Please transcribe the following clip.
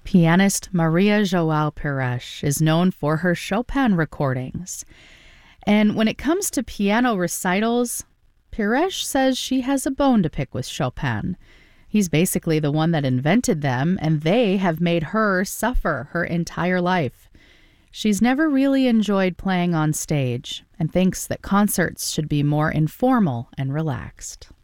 Pianist Maria João Pires is known for her Chopin recordings. And when it comes to piano recitals, Pires says she has a bone to pick with Chopin. He's basically the one that invented them, and they have made her suffer her entire life. She's never really enjoyed playing on stage and thinks that concerts should be more informal and relaxed.